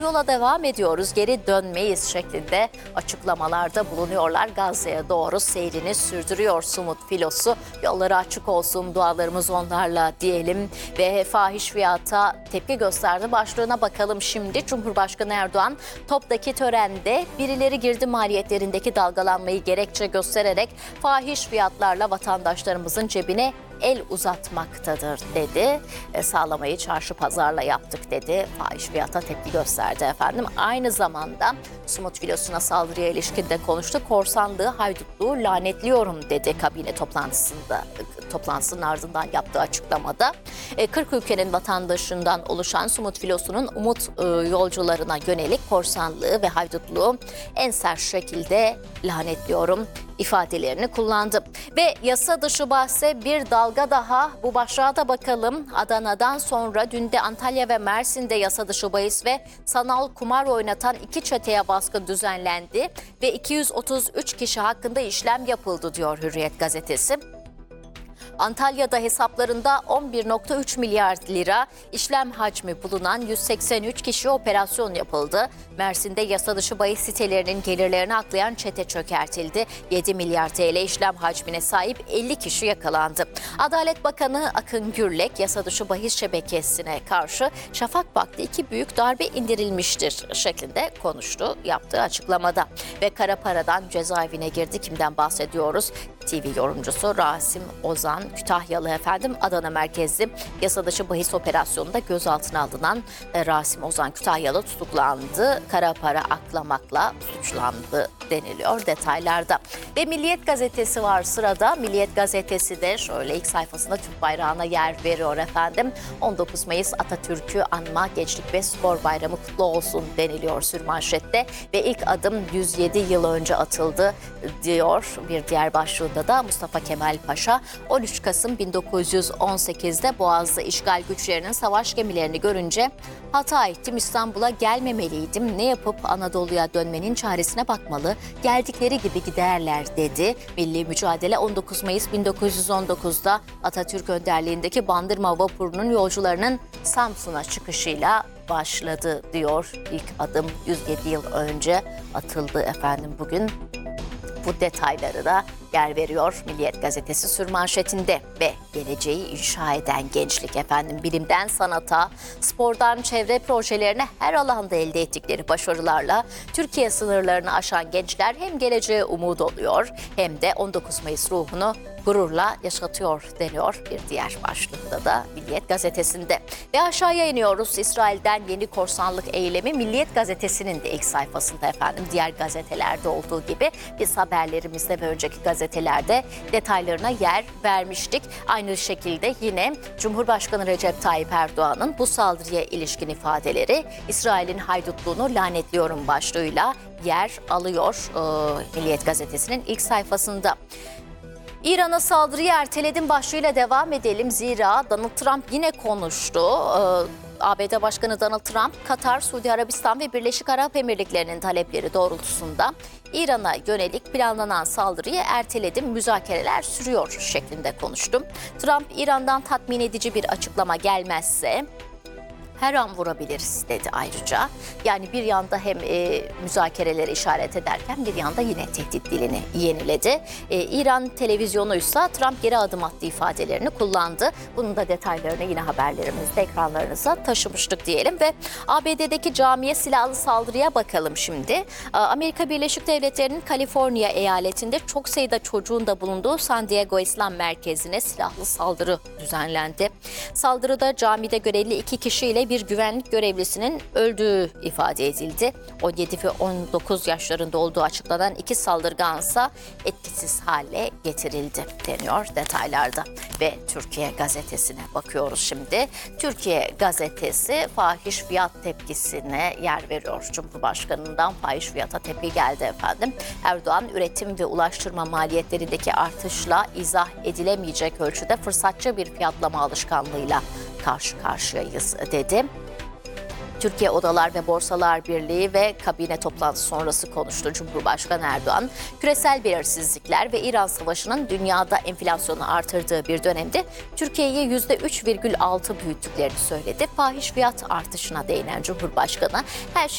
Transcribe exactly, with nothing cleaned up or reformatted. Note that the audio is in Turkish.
Yola devam ediyoruz, geri dönmeyiz şeklinde açıklamalarda bulunuyorlar. Gazze'ye doğru seyrini sürdürüyor Sumut filosu. Yolları açık olsun, dualarımız onlarla diyelim. Ve fahiş fiyata tepki gösterdi başlığına bakalım şimdi. Cumhurbaşkanı Erdoğan TOP'taki törende birileri girdi maliyetlerindeki dalgalanmayı gerekçe göstererek fahiş fiyatlarla vatandaşlarımızın cebine el uzatmaktadır dedi. E, sağlamayı çarşı pazarla yaptık dedi. Fahiş fiyata tepki gösterdi efendim. Aynı zamanda Sumut filosuna saldırıya ilişkin de konuştu. Korsanlığı, haydutluğu lanetliyorum dedi kabine toplantısında. Toplantısının ardından yaptığı açıklamada. E, kırk ülkenin vatandaşından oluşan Sumut filosunun umut e, yolcularına yönelik korsanlığı ve haydutluğu en sert şekilde lanetliyorum ifadelerini kullandı. Ve yasa dışı bahse bir dalga daha, bu başlığa da bakalım. Adana'dan sonra dün de Antalya ve Mersin'de yasa dışı bahis ve sanal kumar oynatan iki çeteye baskın düzenlendi ve iki yüz otuz üç kişi hakkında işlem yapıldı diyor Hürriyet gazetesi. Antalya'da hesaplarında on bir virgül üç milyar lira işlem hacmi bulunan yüz seksen üç kişi operasyon yapıldı. Mersin'de yasa dışı bahis sitelerinin gelirlerini aklayan çete çökertildi. yedi milyar T L işlem hacmine sahip elli kişi yakalandı. Adalet Bakanı Akın Gürlek yasa dışı bahis şebekesine karşı şafak vakti iki büyük darbe indirilmiştir şeklinde konuştu yaptığı açıklamada. Ve kara paradan cezaevine girdi. Kimden bahsediyoruz? T V yorumcusu Rasim Ozan Kütahyalı efendim. Adana merkezli yasa dışı bahis operasyonunda gözaltına alınan Rasim Ozan Kütahyalı tutuklandı. Kara para aklamakla suçlandı deniliyor detaylarda. Ve Milliyet gazetesi var sırada. Milliyet gazetesi de şöyle ilk sayfasında Türk bayrağına yer veriyor efendim. on dokuz Mayıs Atatürk'ü anma, Gençlik ve Spor Bayramı kutlu olsun deniliyor sürmanşette. Ve ilk adım yüz yedi yıl önce atıldı diyor bir diğer başlığında da Mustafa Kemal Paşa. on üç Kasım bin dokuz yüz on sekiz'de Boğaz'da işgal güçlerinin savaş gemilerini görünce hata ettim, İstanbul'a gelmemeliydim, ne yapıp Anadolu'ya dönmenin çaresine bakmalı, geldikleri gibi giderler dedi. Milli mücadele on dokuz Mayıs bin dokuz yüz on dokuz'da Atatürk önderliğindeki Bandırma vapurunun yolcularının Samsun'a çıkışıyla başladı diyor. İlk adım yüz yedi yıl önce atıldı efendim bugün. Bu detayları da yer veriyor Milliyet gazetesi sürmanşetinde. Ve geleceği inşa eden gençlik efendim, bilimden sanata, spordan çevre projelerine her alanda elde ettikleri başarılarla Türkiye sınırlarını aşan gençler hem geleceğe umut oluyor hem de on dokuz Mayıs ruhunu gururla yaşatıyor deniyor bir diğer başlıkta da Milliyet gazetesinde. Ve aşağıya iniyoruz. İsrail'den yeni korsanlık eylemi Milliyet gazetesinin de ilk sayfasında efendim. Diğer gazetelerde olduğu gibi biz haberlerimizde ve önceki gazetelerde detaylarına yer vermiştik. Aynı şekilde yine Cumhurbaşkanı Recep Tayyip Erdoğan'ın bu saldırıya ilişkin ifadeleri İsrail'in haydutluğunu lanetliyorum başlığıyla yer alıyor e, Milliyet gazetesinin ilk sayfasında. İran'a saldırıyı erteledim başlığıyla devam edelim. Zira Donald Trump yine konuştu. Ee, A B D Başkanı Donald Trump, Katar, Suudi Arabistan ve Birleşik Arap Emirlikleri'nin talepleri doğrultusunda İran'a yönelik planlanan saldırıyı erteledim, müzakereler sürüyor şeklinde konuştu. Trump, İran'dan tatmin edici bir açıklama gelmezse her an vurabiliriz dedi ayrıca. Yani bir yanda hem e, müzakereleri işaret ederken bir yanda yine tehdit dilini yeniledi. E, İran televizyonuysa Trump geri adım attı ifadelerini kullandı. Bunun da detaylarını yine haberlerimizde ekranlarınıza taşımıştık diyelim. Ve A B D'deki camiye silahlı saldırıya bakalım şimdi. Amerika Birleşik Devletleri'nin Kaliforniya eyaletinde çok sayıda çocuğun da bulunduğu San Diego İslam Merkezi'ne silahlı saldırı düzenlendi. Saldırıda camide görevli iki kişiyle bir güvenlik görevlisinin öldüğü ifade edildi. on yedi ve on dokuz yaşlarında olduğu açıklanan iki saldırgansa etkisiz hale getirildi deniyor detaylarda. Ve Türkiye gazetesine bakıyoruz şimdi. Türkiye gazetesi fahiş fiyat tepkisine yer veriyor. Cumhurbaşkanından fahiş fiyata tepki geldi efendim. Erdoğan, üretim ve ulaştırma maliyetlerindeki artışla izah edilemeyecek ölçüde fırsatçı bir fiyatlama alışkanlığıyla karşı karşıyayız dedi. Türkiye Odalar ve Borsalar Birliği ve kabine toplantısı sonrası konuştu Cumhurbaşkanı Erdoğan. Küresel belirsizlikler ve İran Savaşı'nın dünyada enflasyonu artırdığı bir dönemde Türkiye'yi yüzde üç virgül altı büyüttüklerini söyledi. Fahiş fiyat artışına değinen Cumhurbaşkanı her şey